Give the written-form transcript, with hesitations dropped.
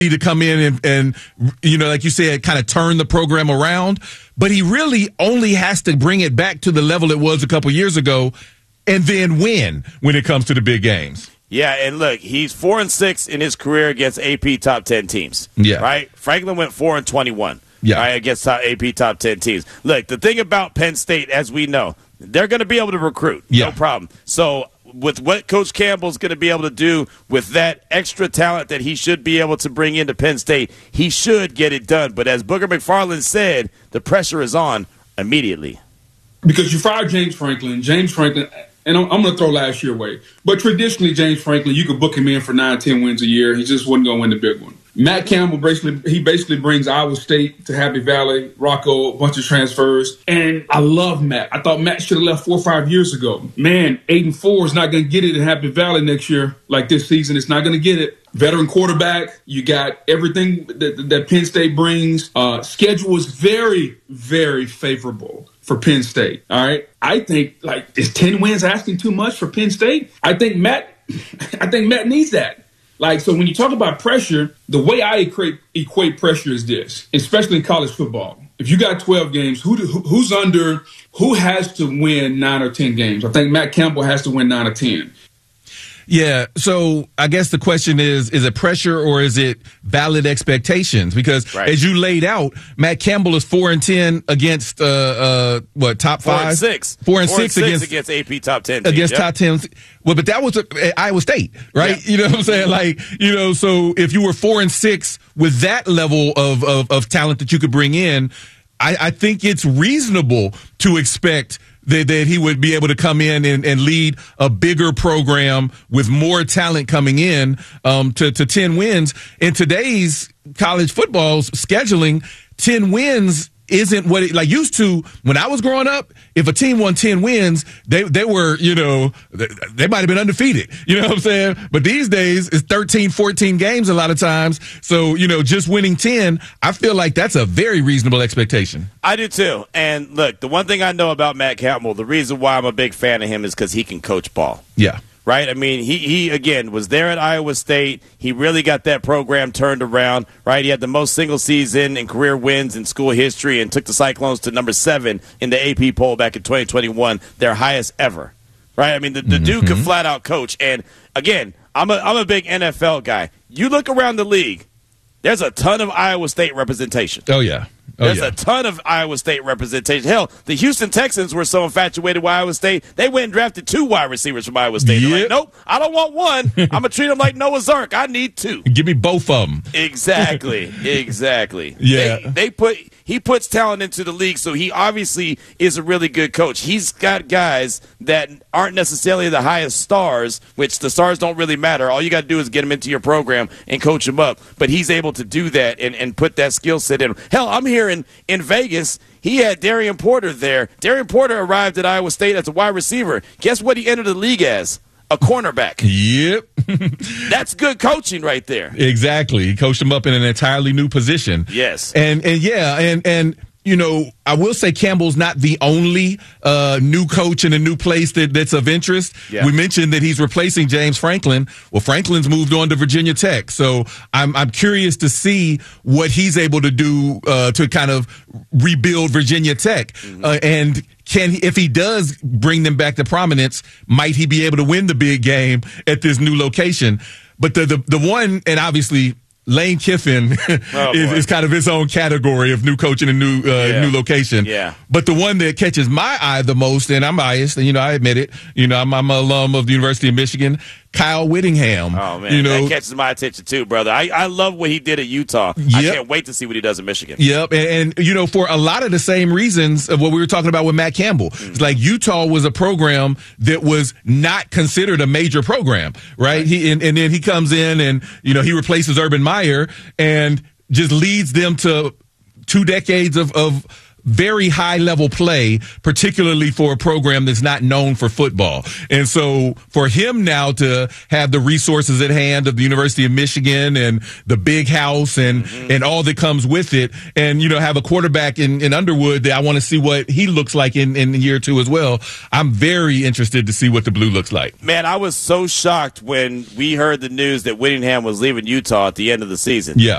to come in and like you said, kind of turn the program around. But he really only has to bring it back to the level it was a couple years ago and then win when it comes to the big games. Yeah, and look, he's 4-6 in his career against AP top 10 teams. Yeah. Right? Franklin went 4-21. Yeah. Right, against AP top 10 teams. Look, the thing about Penn State, as we know, they're going to be able to recruit. Yeah. No problem. So with what Coach Campbell's going to be able to do with that extra talent that he should be able to bring into Penn State, he should get it done. But as Booger McFarland said, the pressure is on immediately. Because you fired James Franklin. And I'm going to throw last year away. But traditionally, James Franklin, you could book him in for 9-10 wins a year. He just wasn't going to win the big one. Matt Campbell basically brings Iowa State to Happy Valley, Rocco, a bunch of transfers. And I love Matt. I thought Matt should have left 4 or 5 years ago. Man, 8-4 is not going to get it in Happy Valley next year. Like this season, it's not going to get it. Veteran quarterback, you got everything that Penn State brings. Schedule is very, very favorable for Penn State. All right. I think is 10 wins asking too much for Penn State? I think Matt needs that. So when you talk about pressure, the way I equate pressure is this, especially in college football. If you got 12 games, who has to win 9 or 10 games? I think Matt Campbell has to win 9 or 10. Yeah, so I guess the question is it pressure or is it valid expectations? Because as you laid out, Matt Campbell is 4-10 against top 5? 4-6. 4-6 against AP top 10 teams. Against top 10. Well, but that was Iowa State, right? Yeah. You know what I'm saying? So if you were 4-6 with that level of talent that you could bring in, I think it's reasonable to expect that he would be able to come in and lead a bigger program with more talent coming in to 10 wins. In today's college football's scheduling, 10 wins isn't what it used to when I was growing up. If a team won 10 wins, they were, they might have been undefeated. You know what I'm saying? But these days it's 13, 14 games a lot of times. So, just winning 10, I feel like that's a very reasonable expectation. I do too. And look, the one thing I know about Matt Campbell, the reason why I'm a big fan of him is because he can coach ball. Yeah. Right? I mean, he again, was there at Iowa State. He really got that program turned around, right? He had the most single season and career wins in school history and took the Cyclones to number 7 in the AP poll back in 2021, their highest ever, right? I mean, the dude could flat out coach. And again, I'm a big NFL guy. You look around the league, there's a ton of Iowa State representation. Oh, yeah. There's a ton of Iowa State representation. Hell, the Houston Texans were so infatuated with Iowa State, they went and drafted 2 wide receivers from Iowa State. They're like, nope, I don't want one. I'm going to treat them like Noah's Ark. I need 2. Give me both of them. Exactly. Yeah. He puts talent into the league, so he obviously is a really good coach. He's got guys that aren't necessarily the highest stars, which the stars don't really matter. All you got to do is get them into your program and coach them up. But he's able to do that and put that skill set in. Hell, I'm here in Vegas. He had Darian Porter there. Darian Porter arrived at Iowa State as a wide receiver. Guess what he entered the league as? A cornerback. Yep. That's good coaching right there. Exactly. He coached him up in an entirely new position. Yes. And I will say Campbell's not the only new coach in a new place that's of interest. Yeah. We mentioned that he's replacing James Franklin. Well, Franklin's moved on to Virginia Tech. So I'm curious to see what he's able to do to kind of rebuild Virginia Tech. And if he does bring them back to prominence, might he be able to win the big game at this new location? But the one, and obviously Lane Kiffin is kind of its own category of new coach in a new location. Yeah. But the one that catches my eye the most, and I'm biased, and I admit it. I'm an alum of the University of Michigan. Kyle Whittingham. Oh, man, that catches my attention too, brother. I love what he did at Utah. Yep. I can't wait to see what he does in Michigan. Yep, and for a lot of the same reasons of what we were talking about with Matt Campbell. It's like Utah was a program that was not considered a major program, right? And then he comes in and, he replaces Urban Meyer and just leads them to 2 decades of very high level play, particularly for a program that's not known for football. And so for him now to have the resources at hand of the University of Michigan and the big house and all that comes with it, and, have a quarterback in Underwood that I want to see what he looks like in year 2 as well. I'm very interested to see what the blue looks like. Man, I was so shocked when we heard the news that Whittingham was leaving Utah at the end of the season. Yeah.